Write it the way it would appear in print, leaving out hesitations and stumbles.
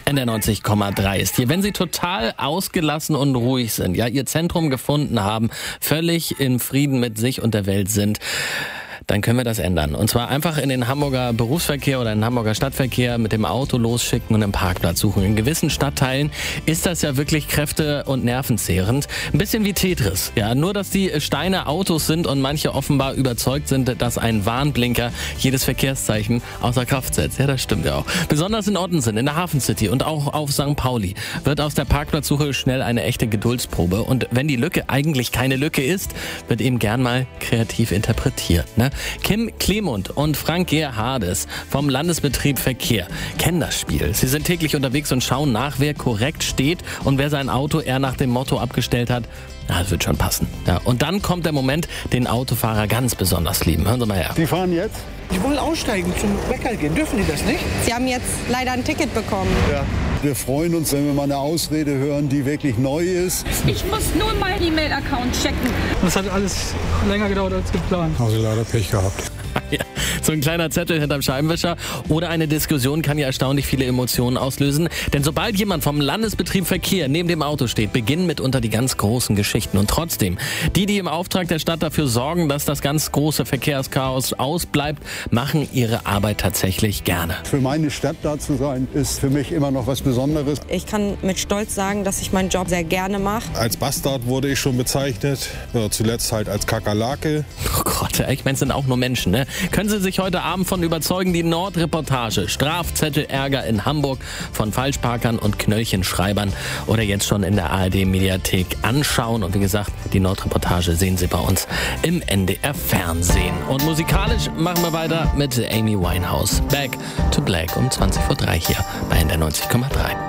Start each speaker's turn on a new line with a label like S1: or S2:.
S1: NDR 90,3 ist hier. Wenn Sie total ausgelassen und ruhig sind, ja, Ihr Zentrum gefunden haben, völlig in Frieden mit sich und der Welt sind, dann können wir das ändern. Und zwar einfach in den Hamburger Berufsverkehr oder in den Hamburger Stadtverkehr mit dem Auto losschicken und einen Parkplatz suchen. In gewissen Stadtteilen ist das ja wirklich kräfte- und nervenzehrend. Ein bisschen wie Tetris. Ja, nur, dass die Steine Autos sind und manche offenbar überzeugt sind, dass ein Warnblinker jedes Verkehrszeichen außer Kraft setzt. Ja, das stimmt ja auch. Besonders in Ottensen, in der Hafen City und auch auf St. Pauli wird aus der Parkplatzsuche schnell eine echte Geduldsprobe. Und wenn die Lücke eigentlich keine Lücke ist, wird eben gern mal kreativ interpretiert, ne? Kim Klemund und Frank Gerhardes vom Landesbetrieb Verkehr kennen das Spiel. Sie sind täglich unterwegs und schauen nach, wer korrekt steht und wer sein Auto eher nach dem Motto abgestellt hat: Na, das wird schon passen. Ja, und dann kommt der Moment, den Autofahrer ganz besonders lieben. Hören Sie mal her.
S2: Die fahren jetzt?
S3: Die wollen aussteigen, zum Bäcker gehen. Dürfen die das nicht?
S4: Sie haben jetzt leider ein Ticket bekommen.
S2: Ja. Wir freuen uns, wenn wir mal eine Ausrede hören, die wirklich neu ist.
S5: Ich muss nur meinen E-Mail-Account checken.
S6: Das hat alles länger gedauert als geplant.
S7: Haben Sie leider Pech gehabt.
S1: Ja, so ein kleiner Zettel hinterm Scheibenwischer oder eine Diskussion kann ja erstaunlich viele Emotionen auslösen. Denn sobald jemand vom Landesbetrieb Verkehr neben dem Auto steht, beginnen mitunter die ganz großen Geschichten. Und trotzdem, die im Auftrag der Stadt dafür sorgen, dass das ganz große Verkehrschaos ausbleibt, machen ihre Arbeit tatsächlich gerne.
S2: Für meine Stadt da zu sein, ist für mich immer noch was Besonderes.
S4: Ich kann mit Stolz sagen, dass ich meinen Job sehr gerne mache.
S7: Als Bastard wurde ich schon bezeichnet, zuletzt halt als Kakerlake.
S1: Oh Gott, ich meine, es sind auch nur Menschen, ne? Können Sie sich heute Abend von überzeugen, die Nordreportage Strafzettelärger in Hamburg von Falschparkern und Knöllchenschreibern oder jetzt schon in der ARD-Mediathek anschauen. Und wie gesagt, die Nordreportage sehen Sie bei uns im NDR-Fernsehen. Und musikalisch machen wir weiter mit Amy Winehouse. Back to Black um 20:03 hier bei NDR 90,3.